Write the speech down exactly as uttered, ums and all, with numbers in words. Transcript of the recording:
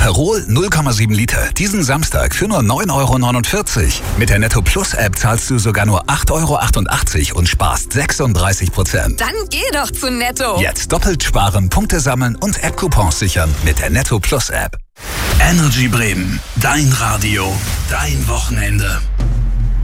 Aperol null Komma sieben Liter. Diesen Samstag für nur neun Euro neunundvierzig. Mit der Netto Plus App zahlst du sogar nur acht Euro achtundachtzig und sparst sechsunddreißig Prozent. Dann geh doch zu Netto. Jetzt doppelt sparen, Punkte sammeln und App-Coupons sichern mit der Netto Plus App. Energy Bremen. Dein Radio. Dein Wochenende.